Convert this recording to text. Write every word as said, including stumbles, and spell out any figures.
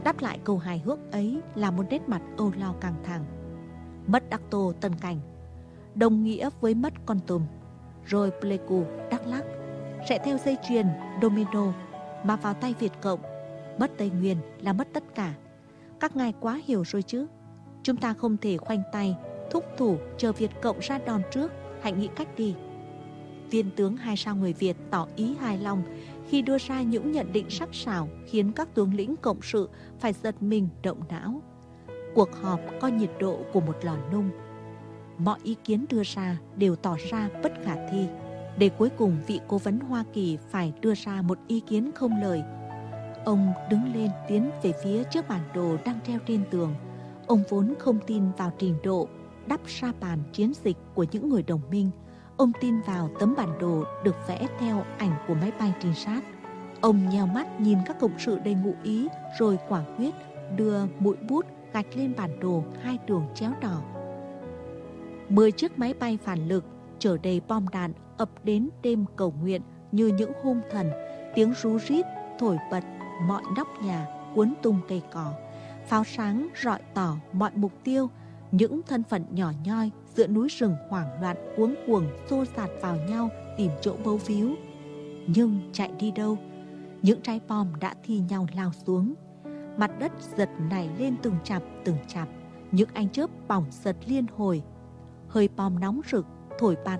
Đáp lại câu hài hước ấy là một nét mặt âu lo căng thẳng. Mất Đắc Tô Tân Cảnh đồng nghĩa với mất Kon Tum, rồi Pleiku Đắk Lắk sẽ theo dây chuyền domino mà vào tay Việt Cộng. Mất Tây Nguyên là mất tất cả. Các ngài quá hiểu rồi chứ. Chúng ta không thể khoanh tay thúc thủ chờ Việt Cộng ra đòn trước. Hãy nghĩ cách đi. Viên tướng hai sao người Việt tỏ ý hài lòng khi đưa ra những nhận định sắc sảo khiến các tướng lĩnh cộng sự phải giật mình động não. Cuộc họp có nhiệt độ của một lò nung. Mọi ý kiến đưa ra đều tỏ ra bất khả thi, để cuối cùng vị cố vấn Hoa Kỳ phải đưa ra một ý kiến không lời. Ông đứng lên tiến về phía chiếc bản đồ đang treo trên tường. Ông vốn không tin vào trình độ đắp sa bàn chiến dịch của những người đồng minh. Ông tin vào tấm bản đồ được vẽ theo ảnh của máy bay trinh sát. Ông nheo mắt nhìn các cộng sự đầy ngụ ý, rồi quả quyết đưa mũi bút gạch lên bản đồ hai đường chéo đỏ. Mười chiếc máy bay phản lực chở đầy bom đạn ập đến đêm cầu nguyện như những hung thần. Tiếng rú rít thổi bật mọi nóc nhà, cuốn tung cây cỏ. Pháo sáng rọi tỏ mọi mục tiêu. Những thân phận nhỏ nhoi giữa núi rừng hoảng loạn cuống cuồng xô xạt vào nhau tìm chỗ bấu víu. Nhưng chạy đi đâu? Những trái bom đã thi nhau lao xuống. Mặt đất giật nảy lên từng chặp từng chặp. Những ánh chớp bỏng giật liên hồi. Hơi bom nóng rực thổi bạt